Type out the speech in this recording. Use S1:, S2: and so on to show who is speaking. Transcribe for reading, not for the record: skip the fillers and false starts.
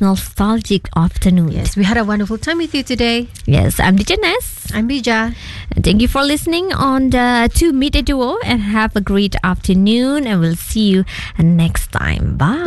S1: nostalgic afternoon.
S2: Yes, we had a wonderful time with you today.
S1: Yes, I'm DJ Ness.
S2: I'm Bija.
S1: And thank you for listening on the 2 Midday Duo, and have a great afternoon, and we'll see you next time. Bye.